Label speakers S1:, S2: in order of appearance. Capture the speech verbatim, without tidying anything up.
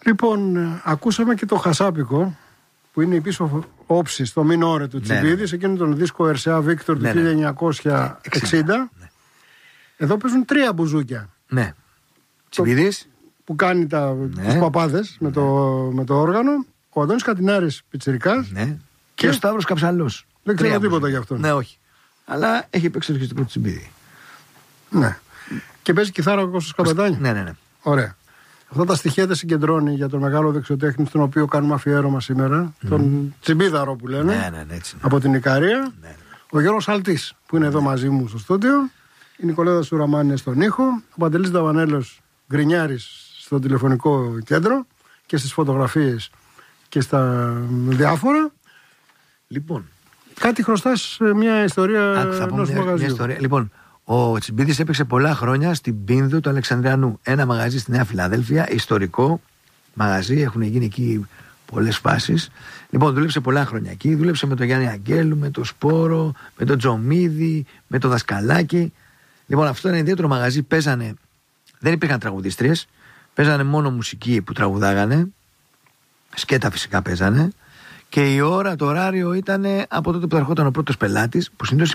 S1: Λοιπόν, ακούσαμε και το Χασάπικο, που είναι η πίσω όψη στο μινόρε του Τσιμπίδη, ναι, σε εκείνο τον δίσκο Ερσεά Βίκτορ του ναι, χίλια εννιακόσια εξήντα. Ναι. Εδώ παίζουν τρία μπουζούκια.
S2: Ναι. Τσιμπίδης.
S1: Που κάνει τα, ναι, τους παπάδες, ναι, με, το, με το όργανο. Ο Αντώνης Κατινάρης Πιτσιρικάς.
S2: Ναι. Και, και ο Σταύρος Καψαλός.
S1: Δεν ξέρω τίποτα γι' αυτό.
S2: Ναι, όχι. Αλλά έχει παίξει ορχιστικό του Τσιμπίδη.
S1: Ναι. Και παίζει κιθάρα ο Κώστας Καπετάνη.
S2: Ναι, ναι, ναι.
S1: Ωραία. Αυτά τα στοιχεία τα συγκεντρώνει για τον μεγάλο δεξιοτέχνη, στον οποίο κάνουμε αφιέρωμα σήμερα, mm. τον Τσιμπίδαρο που λένε,
S2: ναι, ναι, ναι, έτσι, ναι,
S1: από την Ικαρία.
S2: Ναι, ναι.
S1: Ο Γιώργος Αλτής, που είναι, ναι, εδώ μαζί μου στο στούντιο. Η Νικολέδα Σουραμάνη είναι στον ήχο. Ο Παντελής Δαβανέλος Γκρινιάρης στο τηλεφωνικό κέντρο και στις φωτογραφίες και στα διάφορα.
S2: Λοιπόν,
S1: κάτι χρωστάς, μια ιστορία ενός μαγαζιού.
S2: Ιστορία. Λοιπόν, ο Τσιμπίδης έπαιξε πολλά χρόνια στην Πίνδο του Αλεξανδριανού. Ένα μαγαζί στη Νέα Φιλαδέλφια, ιστορικό μαγαζί, έχουν γίνει εκεί πολλές φάσεις. Λοιπόν, δούλεψε πολλά χρόνια εκεί. Δούλεψε με τον Γιάννη Αγγέλου, με τον Σπόρο, με τον Τζομίδη, με τον Δασκαλάκη. Λοιπόν, αυτό είναι ιδιαίτερο μαγαζί. Παίζανε, δεν υπήρχαν τραγουδίστριες, παίζανε μόνο μουσική που τραγουδάγανε. Σκέτα φυσικά παίζανε. Και η ώρα, το ωράριο ήταν από τότε που θα ερχόταν ο πρώτος πελάτης, που συνήθως